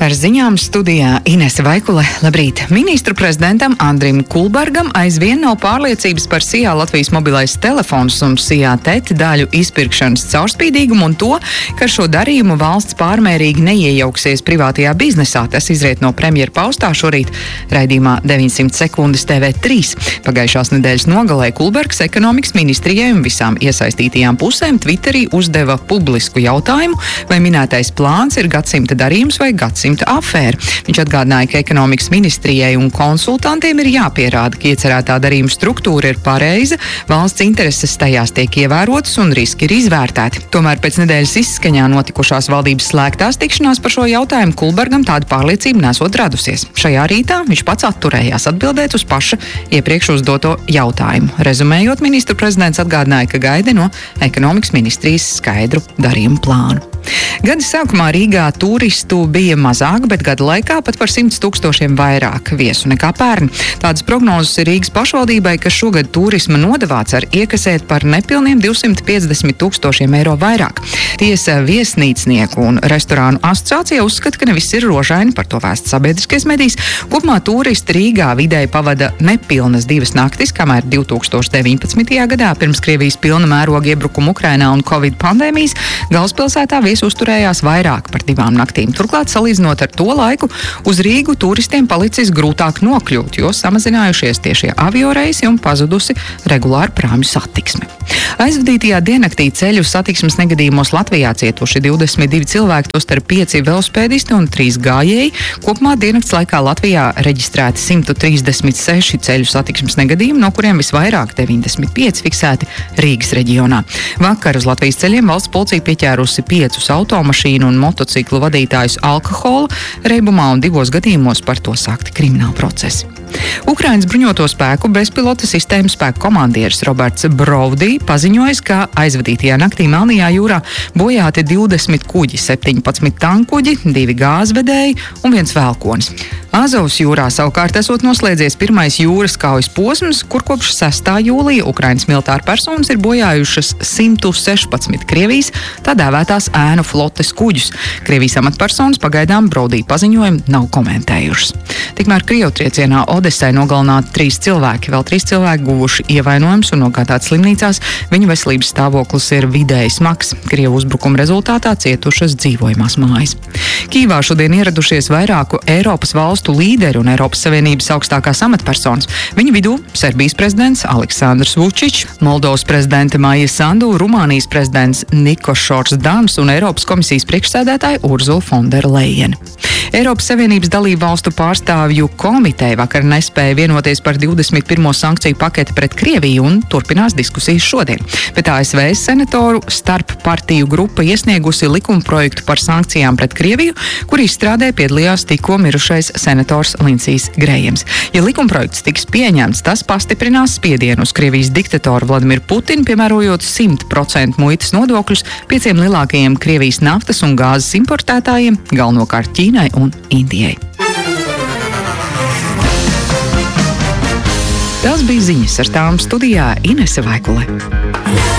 Ar ziņām studijā Inese Vaikule. Labrīt! Ministru prezidentam Andrim Kulbergam aizvien nav pārliecības par Sijā Latvijas mobilais telefons un Sijā TET daļu izpirkšanas caurspīdīgumu un to, ka šo darījumu valsts pārmērīgi neiejauksies privātajā biznesā. Tas izriet no premjera paustā šorīt raidījumā 900 sekundes TV3. Pagājušās nedēļas nogalē Kulbergs ekonomikas ministrijai un visām iesaistītajām pusēm Twitterī uzdeva publisku jautājumu, vai minētais plāns ir gadsimta darījums vai gadsimta afēra. Viņš atgādināja, ka ekonomikas ministrijai un konsultantiem ir jāpierāda, ka iecerētā darījuma struktūra ir pareiza, valsts intereses tajās tiek ievērotas un riski ir izvērtēti. Tomēr pēc nedēļas izskaņā notikušās valdības slēgtās tikšanās par šo jautājumu Kulbergam tāda pārliecība nesot radusies. Šajā rītā viņš pats atturējās atbildēt uz paša iepriekš uzdoto jautājumu. Rezumējot, ministru prezidents atgādināja, ka gaida no ekonomikas ministrijas skaidru darījumu plānu. Gada sākumā Rīgā turistu bija mazāk, bet gada laikā pat par 100 000 vairāk viesu nekā pērn. Tādas prognozes ir Rīgas pašvaldībai, ka šogad turisma nodevā cer iekasēt par nepilniem 250 000 eiro vairāk. Tiesa viesnīcnieku un restorānu asociācija uzskata, ka neviss ir rožaini, par to vēsta sabiedriskais medijs. Kopumā turisti Rīgā vidēji pavada nepilnas 2 naktis, kamēr 2019. gadā pirms Krievijas pilna mēroga iebrukuma Ukrainā un Covid pandēmijas galvaspilsētā uzturējās vairāk par 2 naktīm. Turklāt, salīdzinot ar to laiku, uz Rīgu turistiem palicis grūtāk nokļūt, jo samazinājušies tiešie avioreisi un pazudusi regulāra prāmju satiksme. Aizvadītajā diennaktī ceļu satiksmes negadījumos Latvijā cietuši 22 cilvēki, tostarp 5 velospēdisti un 3 gājēji. Kopumā diennakts laikā Latvijā reģistrēti 136 ceļu satiksmes negadījumi, no kuriem visvairāk 95 fiksēti Rīgas reģionā. Vakar uz Latvijas ceļiem valsts policija pieķērusi 5 automašīnu un motociklu vadītājus alkohola reibumā un 2 gadījumos par to sākti krimināli procesi. Ukrainas bruņoto spēku bezpilota sistēmu spēku komandieris Roberts Brovdī paziņojis, ka aizvadītajā naktī Melnajā jūrā bojāti 20 kuģi, 17 tankuģi, 2 gāzvedēji un 1 velkonis. Azovas jūrā savukārt esot noslēdzies pirmais jūras kaujas posms, kur kopš 6. jūlija Ukrainas militāra personas ir bojājušas 116 Krievijas tā dēvētās ēnu flotes kuģus. Krievijas amatpersonas pagaidām Brovdī paziņojumu nav komentējušas. Tikmēr Krievtriecienā Odesai nogalināti 3 cilvēki, vēl 3 cilvēki guvuši ievainojumus un nogādāti slimnīcās. Viņu veselības stāvoklis ir vidēji smags. Krievu uzbrukuma rezultātā cietušas dzīvojamās mājas. Kīvā šodien ieradušies vairāku Eiropas valstu līderi un Eiropas Savienības augstākās amatpersonas. Viņu vidū Serbijas prezidents Aleksandrs Vučičs, Moldovas prezidente Maija Sandu, Rumānijas prezidents Nikošors Dans un Eiropas komisijas priekšsēdētāja Urzula Fondera Lejena. Eiropas Savienības dalību valstu pārstāvju komiteja vakar nespēja vienoties par 21. sankciju paketi pret Krieviju un turpinās diskusijas šodien. Bet ASV senatoru starp partiju grupa iesniegusi likumprojektu par sankcijām pret Krieviju, kur izstrādē piedalījās tikko mirušais senators Lindsijs Grējams. Ja likumprojekts tiks pieņemts, tas pastiprinās spiedienu uz Krievijas diktatoru Vladimiru Putinu, piemērojot 100% muitas nodokļus 5 lielākajiem Krievijas naftas un gāzes importētājiem, galvenokārt Ķīnai un Indijai. Tās bija ziņas, ar tām studijā Inese Vaikule.